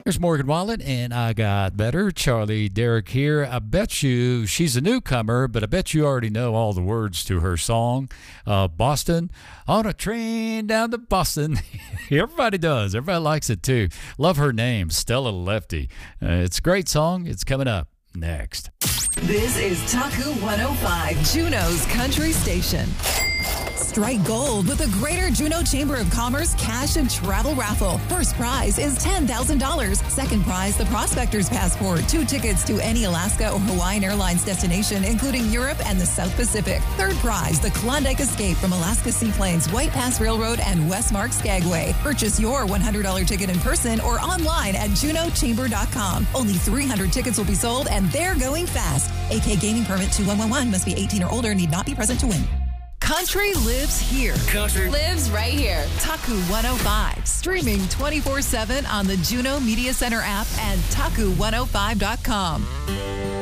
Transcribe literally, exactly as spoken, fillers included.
There's Morgan Wallen, and I Got Better. Charlie Derrick here. I bet you she's a newcomer, but I bet you already know all the words to her song, uh, Boston. On a train down to Boston. Everybody does. Everybody likes it, too. Love her name, Stella Lefty. Uh, it's a great song. It's coming up next. This is Taku one oh five, Juneau's country station. Strike gold with the Greater Juneau Chamber of Commerce Cash and Travel Raffle. First prize is ten thousand dollars. Second prize, the Prospector's Passport. Two tickets to any Alaska or Hawaiian Airlines destination, including Europe and the South Pacific. Third prize, the Klondike Escape from Alaska Seaplanes, White Pass Railroad, and Westmark Skagway. Purchase your one hundred dollars ticket in person or online at juneau chamber dot com. Only three hundred tickets will be sold, and they're going fast. A K Gaming Permit two one one one, must be eighteen or older, need not be present to win. Country lives here. Country lives right here. Taku one oh five, streaming twenty-four seven on the Juneau Media Center app and taku one oh five dot com.